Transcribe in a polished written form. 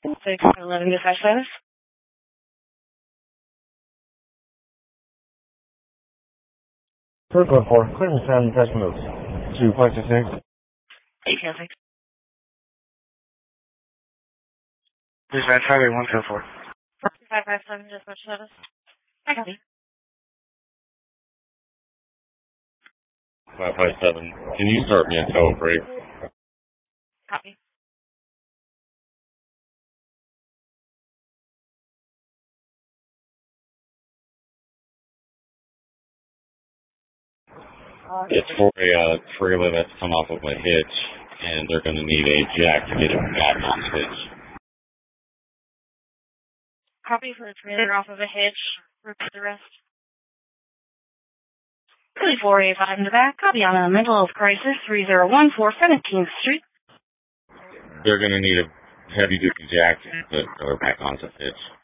611 dispatch status. First 4, clear and sound test moves. 2566. 806. Dispatch highway 104. 557 dispatch status. I copy. 557. Can you start me a tow break? Copy. It's for a trailer that's come off of a hitch, and they're going to need a jack to get it back on the hitch. Copy for the trailer off of a hitch. Repeat the rest. 3485 in the back. Copy on a mental health crisis. 3014 17th Street. They're going to need a heavy-duty jack to put her back onto the hitch.